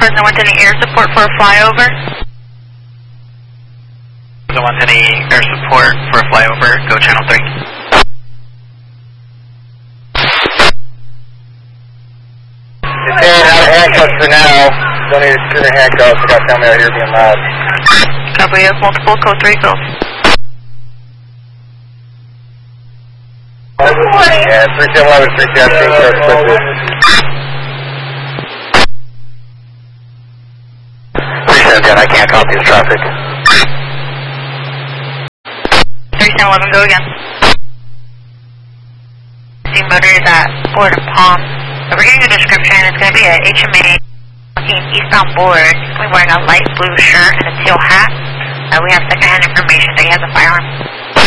Person wants any air support for a flyover? Person wants any air support for a flyover, go channel 3. Detained out of handcuffs for now. Don't need to secure the handcuffs. I got family out here being loud. Copy, we have multiple code 3 calls. Yeah, 3711, 317, I can't copy the traffic. 3711, go again. See motors at Ford and Palm. So we're getting a description. It's going to be a HMA walking eastbound board. We're wearing a light blue shirt and a teal hat. We have secondhand information that he has a firearm.